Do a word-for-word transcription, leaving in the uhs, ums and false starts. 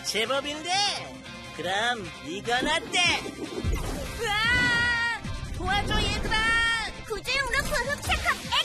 제법인데. 그럼 이건 어때? 으아! 도와줘 얘들아! 구조용 러프 흡착함 액션!